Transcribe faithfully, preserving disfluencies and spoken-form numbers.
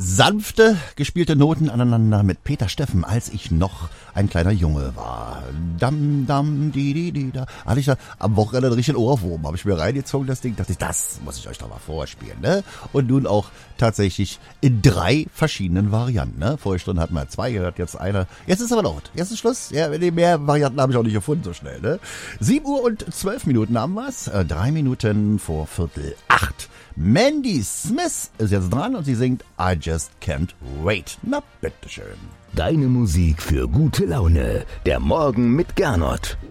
Sanfte, gespielte Noten aneinander mit Peter Steffen, als ich noch ein kleiner Junge war. Dam, dam, di, di, di, da. Hatte ich da am Wochenende einen richtigen Ohrwurm. Habe ich mir reingezogen, das Ding. Dachte ich, das muss ich euch doch mal vorspielen, ne? Und nun auch tatsächlich in drei verschiedenen Varianten, ne? Vorige Stunde hatten wir zwei gehört, jetzt eine. Jetzt ist aber laut. Jetzt ist Schluss. Ja, mehr Varianten habe ich auch nicht gefunden so schnell, ne? sieben Uhr und zwölf Minuten haben wir's. Äh, drei Minuten vor Viertel acht. Mandy Smith ist jetzt dran und sie singt I Just Can't Wait. Na, bitteschön. Deine Musik für gute Laune. Der Morgen mit Gernot.